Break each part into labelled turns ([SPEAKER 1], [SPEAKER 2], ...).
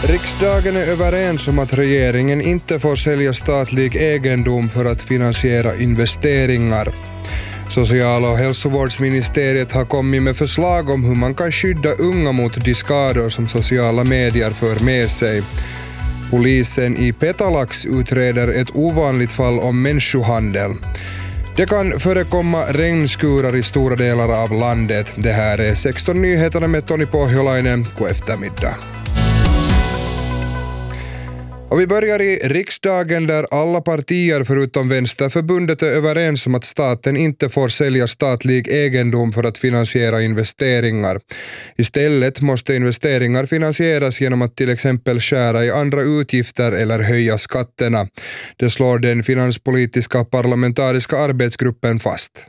[SPEAKER 1] Riksdagen är överens om att regeringen inte får sälja statlig egendom för att finansiera investeringar. Social- och hälsovårdsministeriet har kommit med förslag om hur man kan skydda unga mot de skador som sociala medier för med sig. Polisen i Petalax utreder ett ovanligt fall om människohandel. Det kan förekomma regnskurar i stora delar av landet. Det här är 16 nyheterna med Toni Pohjolainen. God eftermiddag. Och vi börjar i riksdagen där alla partier förutom Vänsterförbundet är överens om att staten inte får sälja statlig egendom för att finansiera investeringar. Istället måste investeringar finansieras genom att till exempel skära i andra utgifter eller höja skatterna. Det slår den finanspolitiska parlamentariska arbetsgruppen fast.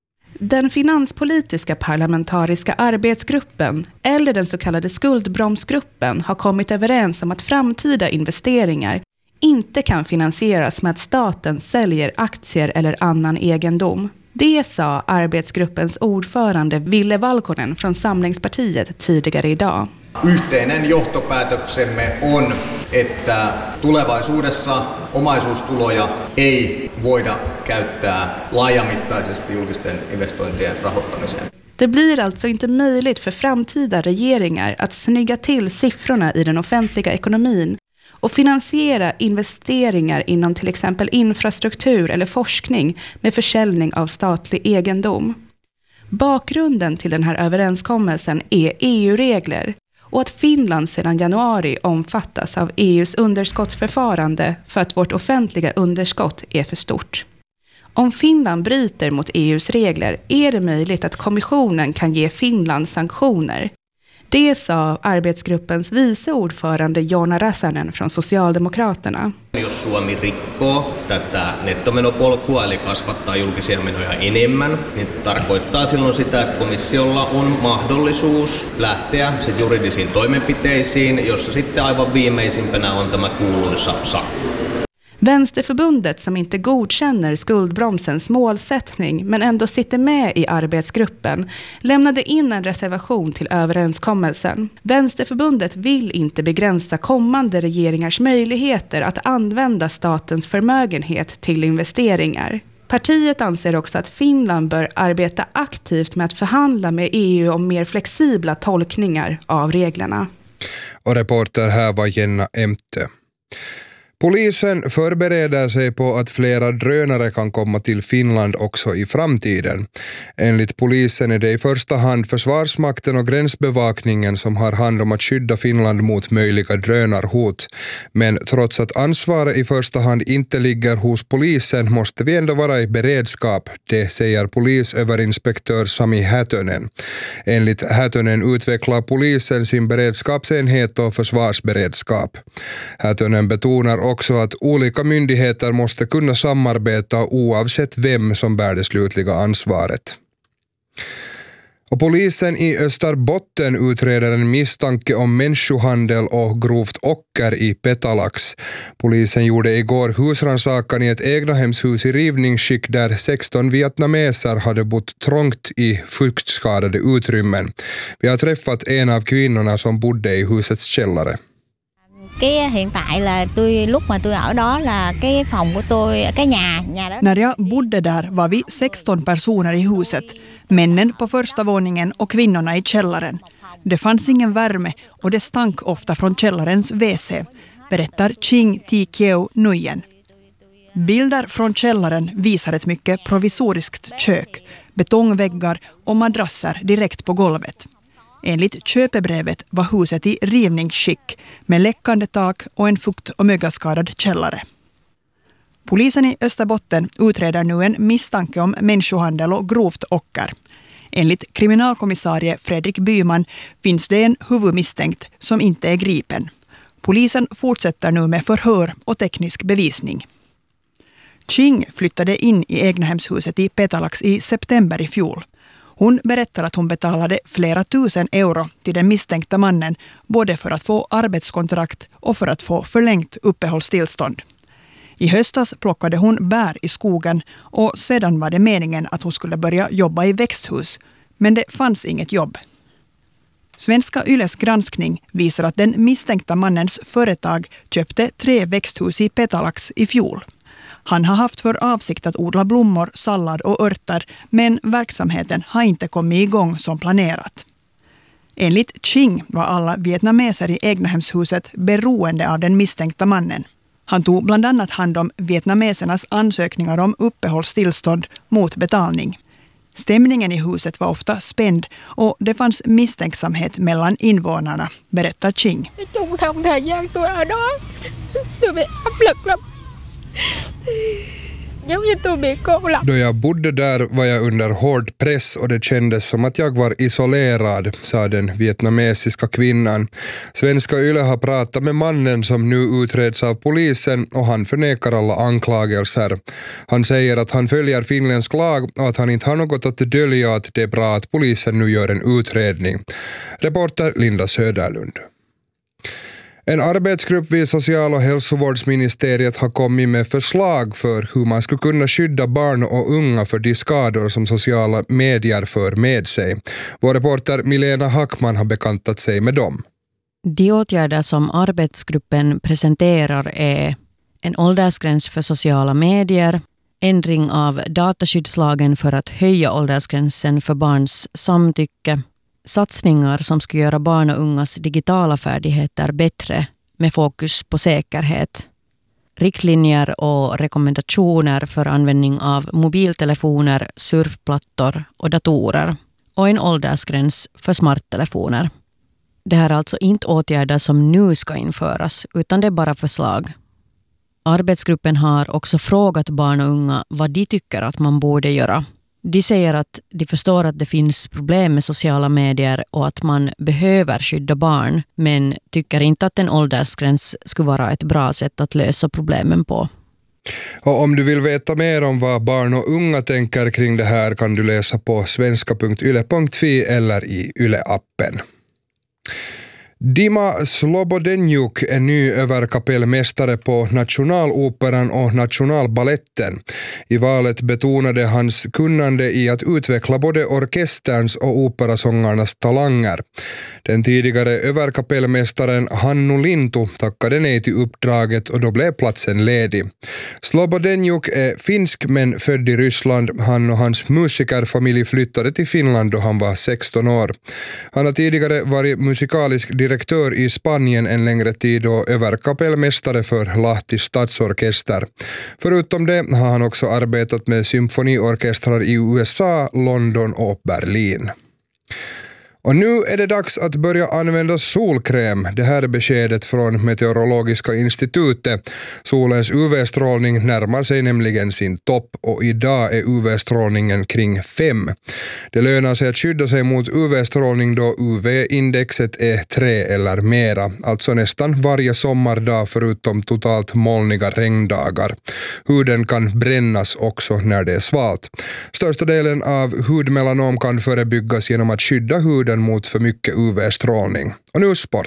[SPEAKER 2] Den finanspolitiska parlamentariska arbetsgruppen, eller den så kallade skuldbromsgruppen, har kommit överens om att framtida investeringar inte kan finansieras med att staten säljer aktier eller annan egendom. Det sa arbetsgruppens ordförande Ville Valkonen från Samlingspartiet tidigare idag.
[SPEAKER 3] Yhteinen johtopäätöksemme on, että tulevaisuudessa omaisuustuloja ei voida käyttää laajamittaisesti julkisten investointien rahoittamiseen.
[SPEAKER 2] Det blir alltså inte möjligt för framtida regeringar att snygga till siffrorna i den offentliga ekonomin och finansiera investeringar inom till exempel infrastruktur eller forskning med försäljning av statlig egendom. Bakgrunden till den här överenskommelsen är EU-regler och att Finland sedan januari omfattas av EUs underskottsförfarande för att vårt offentliga underskott är för stort. Om Finland bryter mot EUs regler är det möjligt att kommissionen kan ge Finland sanktioner. Det sa arbetsgruppens vice ordförande Joona Räsänen från Socialdemokraterna.
[SPEAKER 4] Jos Suomi rikkoo tätä nettomenopolkua eli kasvattaa julkisia menoja enemmän, niin tarkoittaa silloin sitä, että komissiolla on mahdollisuus lähteä sit juridisiin toimenpiteisiin, jossa sitten aivan viimeisimpänä on tämä kuuluisa sakko.
[SPEAKER 2] Vänsterförbundet, som inte godkänner skuldbromsens målsättning men ändå sitter med i arbetsgruppen, lämnade in en reservation till överenskommelsen. Vänsterförbundet vill inte begränsa kommande regeringars möjligheter att använda statens förmögenhet till investeringar. Partiet anser också att Finland bör arbeta aktivt med att förhandla med EU om mer flexibla tolkningar av reglerna.
[SPEAKER 1] Och reporter här var Jenna Emte. Polisen förbereder sig på att flera drönare kan komma till Finland också i framtiden. Enligt polisen är det i första hand Försvarsmakten och gränsbevakningen som har hand om att skydda Finland mot möjliga drönarhot. Men trots att ansvaret i första hand inte ligger hos polisen måste vi ändå vara i beredskap, det säger polisöverinspektör Sami Hätönen. Enligt Hätönen utvecklar polisen sin beredskapsenhet och försvarsberedskap. Hätönen betonar också att olika myndigheter måste kunna samarbeta oavsett vem som bär det slutliga ansvaret. Och polisen i Österbotten utreder en misstanke om människohandel och grovt ocker i Petalax. Polisen gjorde igår husrannsakan i ett egnahemshus i rivningsskick där 16 vietnameser hade bott trångt i fuktskadade utrymmen. Vi har träffat en av kvinnorna som bodde i husets källare.
[SPEAKER 5] Hiện tại là lúc mà tôi ở đó là cái phòng của tôi, cái nhà đó.
[SPEAKER 6] När jag bodde där var vi 16 personer i huset, männen på första våningen och kvinnorna i källaren. Det fanns ingen värme och det stank ofta från källarens WC, berättar Ching Ti Kieu Nguyen. Bilder från källaren visar ett mycket provisoriskt kök, betongväggar och madrasser direkt på golvet. Enligt köpebrevet var huset i rivningsskick med läckande tak och en fukt- och mögelskadad källare. Polisen i Österbotten utreder nu en misstanke om människohandel och grovt ocker. Enligt kriminalkommissarie Fredrik Byman finns det en huvudmisstänkt som inte är gripen. Polisen fortsätter nu med förhör och teknisk bevisning. Ching flyttade in i egnahemshuset i Petalax i september i fjol. Hon berättar att hon betalade flera tusen euro till den misstänkta mannen både för att få arbetskontrakt och för att få förlängt uppehållstillstånd. I höstas plockade hon bär i skogen och sedan var det meningen att hon skulle börja jobba i växthus, men det fanns inget jobb. Svenska Yles granskning visar att den misstänkta mannens företag köpte 3 växthus i Petalax i fjol. Han har haft för avsikt att odla blommor, sallad och örter, men verksamheten har inte kommit igång som planerat. Enligt Ching var alla vietnameser i egnahemshuset beroende av den misstänkta mannen. Han tog bland annat hand om vietnamesernas ansökningar om uppehållstillstånd mot betalning. Stämningen i huset var ofta spänd och det fanns misstänksamhet mellan invånarna, berättar Ching.
[SPEAKER 1] Då jag bodde där var jag under hård press och det kändes som att jag var isolerad, sa den vietnamesiska kvinnan. Svenska Yle har pratat med mannen som nu utreds av polisen och han förnekar alla anklagelser. Han säger att han följer finländsk lag och att han inte har något att dölja, att det är bra att polisen nu gör en utredning. Reporter Linda Söderlund. En arbetsgrupp vid Social- och hälsovårdsministeriet har kommit med förslag för hur man skulle kunna skydda barn och unga för de skador som sociala medier för med sig. Vår reporter Milena Hackman har bekantat sig med dem.
[SPEAKER 7] De åtgärder som arbetsgruppen presenterar är en åldersgräns för sociala medier, ändring av dataskyddslagen för att höja åldersgränsen för barns samtycke, satsningar som ska göra barn och ungas digitala färdigheter bättre med fokus på säkerhet, riktlinjer och rekommendationer för användning av mobiltelefoner, surfplattor och datorer och en åldersgräns för smarttelefoner. Det här är alltså inte åtgärder som nu ska införas utan det är bara förslag. Arbetsgruppen har också frågat barn och unga vad de tycker att man borde göra. De säger att de förstår att det finns problem med sociala medier och att man behöver skydda barn, men tycker inte att en åldersgräns skulle vara ett bra sätt att lösa problemen på.
[SPEAKER 1] Och om du vill veta mer om vad barn och unga tänker kring det här kan du läsa på svenska.yle.fi eller i Yle-appen. Dima Slobodenjuk är ny överkapellmästare på Nationaloperan och Nationalballetten. I valet betonade hans kunnande i att utveckla både orkesterns och operasångarnas talanger. Den tidigare överkapellmästaren Hannu Lintu tackade nej till uppdraget och då blev platsen ledig. Slobodenjuk är finsk men född i Ryssland. Han och hans musikerfamilj flyttade till Finland då han var 16 år. Han har tidigare varit musikalisk direktör i Spanien en längre tid och överkapellmästare för Lahtis stadsorkester. Förutom det har han också arbetat med symfoniorkestrar i USA, London och Berlin. Och nu är det dags att börja använda solkräm. Det här är beskedet från Meteorologiska institutet. Solens UV-strålning närmar sig nämligen sin topp och idag är UV-strålningen kring 5. Det lönar sig att skydda sig mot UV-strålning då UV-indexet är 3 eller mera. Alltså nästan varje sommardag förutom totalt molniga regndagar. Huden kan brännas också när det är svalt. Största delen av hudmelanom kan förebyggas genom att skydda huden mot för mycket UV-strålning. Och nu sport.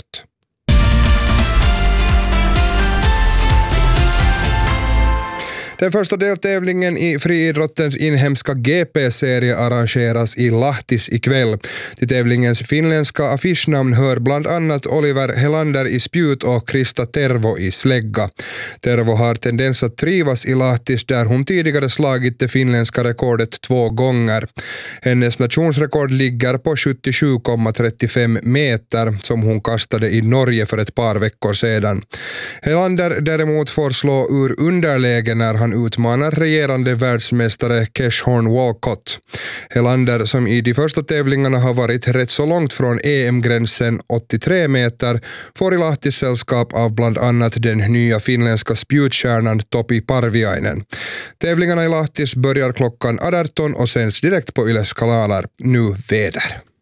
[SPEAKER 1] Den första deltävlingen i friidrottens inhemska GP-serie arrangeras i Lahtis ikväll. Till tävlingens finländska affischnamn hör bland annat Oliver Helander i spjut och Krista Tervo i slägga. Tervo har tendens att trivas i Lahtis där hon tidigare slagit det finländska rekordet 2 gånger. Hennes nationsrekord ligger på 77,35 meter som hon kastade i Norge för ett par veckor sedan. Helander däremot får slå ur underläge när han utmanar regerande världsmästare Keshorn Walcott. Helander, som i de första tävlingarna har varit rätt så långt från EM-gränsen 83 meter, får i Lahtis sällskap av bland annat den nya finländska spjutkärnan Topi Parviainen. Tävlingarna i Lahtis börjar klockan 18 och sänds direkt på Yles kanaler. Nu väder.